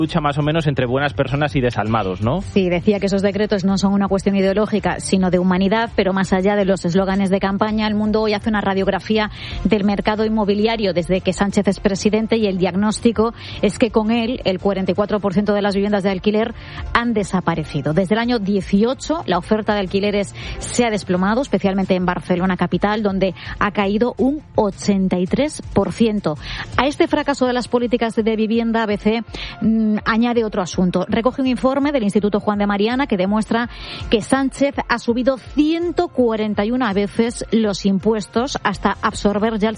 lucha más o menos entre buenas personas y desalmados, ¿no? Sí, decía que esos decretos no son una cuestión ideológica, sino de humanidad, pero más allá de los eslóganes de campaña, El Mundo hoy hace una radiografía del mercado inmobiliario desde que Sánchez es presidente y el diagnóstico es que con él el 44% de las viviendas de alquiler han desaparecido. Desde el año 18 la oferta de alquileres se ha desplomado, especialmente en Barcelona capital, donde ha caído un 83%. A este fracaso de las políticas de vivienda, ABC añade otro asunto. Recoge un informe del Instituto Juan de Mariana que demuestra que Sánchez ha subido 141 veces los impuestos hasta absorber ya el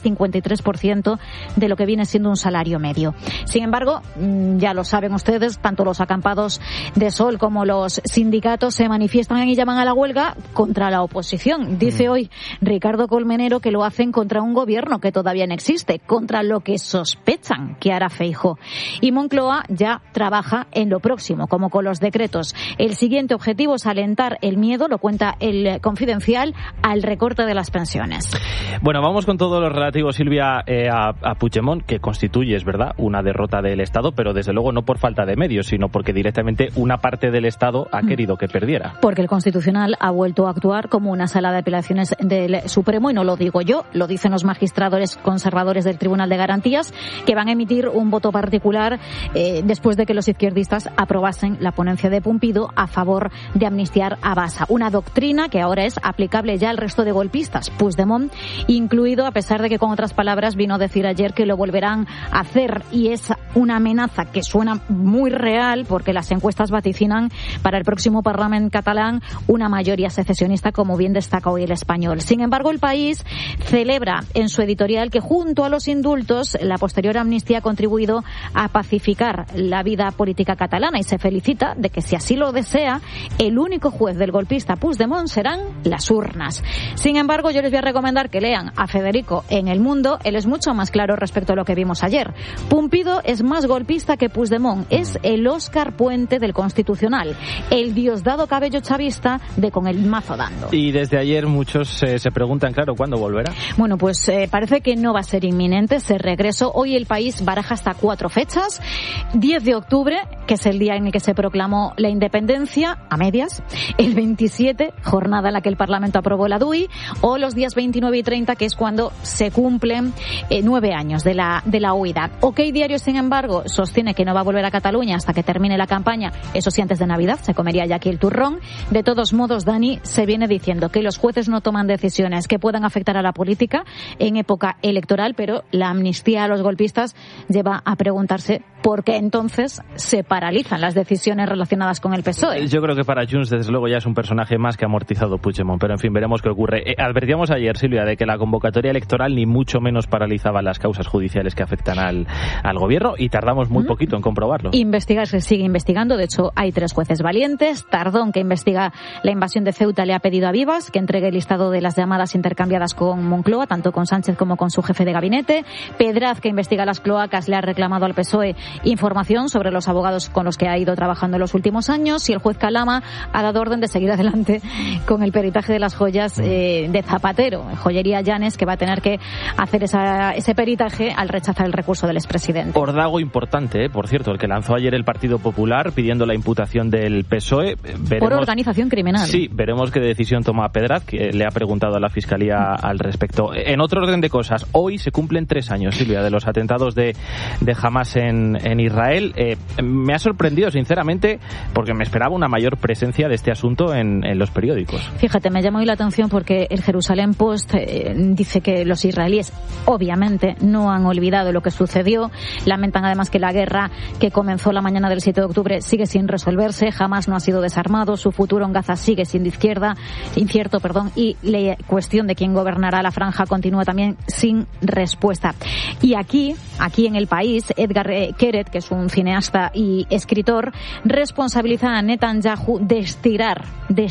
53% de lo que viene siendo un salario medio. Sin embargo, ya lo saben ustedes, tanto los acampados de Sol como los sindicatos se manifiestan y llaman a la huelga contra la oposición. Dice hoy Ricardo Colmenero que lo hacen contra un gobierno que todavía no existe, contra lo que sospechan que hará Feijóo. Y Moncloa ya trabaja en lo próximo, como con los decretos. El siguiente objetivo es alentar el miedo, lo cuenta el Confidencial, al recorte de las pensiones. Bueno, vamos con todo lo relativo, Silvia, a Puigdemont, que constituye, es verdad, una derrota del Estado, pero desde luego no por falta de medios, sino porque directamente una parte del Estado ha querido que perdiera. Porque el Constitucional ha vuelto a actuar como una sala de apelaciones del Supremo, y no lo digo yo, lo dicen los magistrados conservadores del Tribunal de Garantías, que van a emitir un voto particular después de que los izquierdistas aprobasen la ponencia de Pumpido a favor de amnistiar a Bassa. Una doctrina que ahora es aplicable ya al resto de golpistas, Puigdemont incluido, a pesar de que con otras palabras vino a decir ayer que lo volverán a hacer, y es una amenaza que suena muy real porque las encuestas vaticinan para el próximo Parlamento catalán una mayoría secesionista, como bien destaca hoy El Español. Sin embargo, El País celebra en su editorial que junto a los indultos la posterior amnistía ha contribuido a pacificar la vida política catalana y se felicita de que, si así lo desea, el único juez del golpista Puigdemont serán las urnas. Sin embargo, yo les voy a recomendar que lean a Federico en El Mundo. Él es mucho más claro respecto a lo que vimos ayer. Pumpido es más golpista que Puigdemont. Es el Óscar Puente del Constitucional, el Diosdado Cabello chavista de con el mazo dando. Y desde ayer muchos se preguntan, claro, ¿cuándo volverá? Bueno, pues parece que no va a ser inminente ese regreso. Hoy El País baraja hasta 4 fechas. 10 de octubre, que es el día en el que se proclamó la independencia, a medias. El 27, jornada en la que el Parlamento aprobó la DUI. O los días 29 y 30, que es cuando se cumplen 9 años de la huida. OK Diario, sin embargo, sostiene que no va a volver a Cataluña hasta que termine la campaña. Eso sí, antes de Navidad se comería ya aquí el turrón. De todos modos, Dani, se viene diciendo que los jueces no toman decisiones que puedan afectar a la política en época electoral, pero la amnistía a los golpistas lleva a preguntarse por qué entonces se paralizan las decisiones relacionadas con el PSOE. Yo creo que para Junts, desde luego, ya es un personaje más que amortizado Puigdemont, pero en fin, veremos qué ocurre. Advertíamos ayer, Silvia, de que la convocatoria electoral ni mucho menos paralizaba las causas judiciales que afectan al gobierno, y tardamos muy poquito en comprobarlo. Investigar se sigue investigando. De hecho, hay 3 jueces valientes. Tardón, que investiga la invasión de Ceuta, le ha pedido a Vivas que entregue el listado de las llamadas intercambiadas con Moncloa, tanto con Sánchez como con su jefe de gabinete. Pedraz, que investiga las cloacas, le ha reclamado al PSOE información sobre los abogados con los que ha ido trabajando en los últimos años, y el juez Calama ha dado orden de seguir adelante con el peritaje de las joyas de Zapatero, joyería Llanes, que va a tener que hacer ese peritaje al rechazar el recurso del expresidente. Ordago importante, por cierto, el que lanzó ayer el Partido Popular pidiendo la imputación del PSOE. Por organización criminal. Sí, veremos qué decisión toma Pedraz, que le ha preguntado a la Fiscalía al respecto. En otro orden de cosas, hoy se cumplen 3 años, Silvia, de los atentados de Hamas en Israel. Me ha sorprendido, sinceramente, porque me esperaba una mayor presencia de este asunto en los periódicos. Fíjate, me llama hoy la atención porque el Jerusalén Post dice que los israelíes obviamente no han olvidado lo que sucedió. Lamentan además que la guerra que comenzó la mañana del 7 de octubre sigue sin resolverse. Jamás no ha sido desarmado. Su futuro en Gaza sigue siendo incierto, y la cuestión de quién gobernará la franja continúa también sin respuesta. Y aquí en El País, Edgar Keret, que es un cineasta y escritor, responsabiliza a Netanyahu de estirar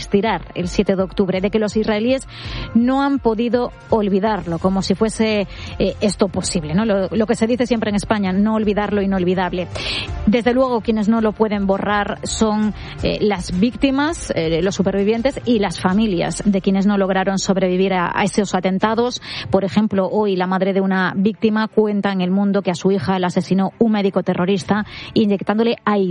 el 7 de octubre, de que los israelíes no han podido olvidarlo, como si fuese esto posible, ¿no? Lo que se dice siempre en España, no olvidar lo inolvidable. Desde luego, quienes no lo pueden borrar son las víctimas, los supervivientes y las familias de quienes no lograron sobrevivir a esos atentados. Por ejemplo, hoy la madre de una víctima cuenta en El Mundo que a su hija la asesinó un médico terrorista, inyectándole aire